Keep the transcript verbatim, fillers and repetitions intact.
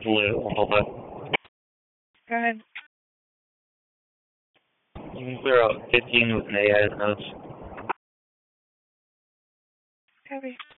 Blue, a little bit. Go ahead. You can clear out fifteen with an A I notes. Copy.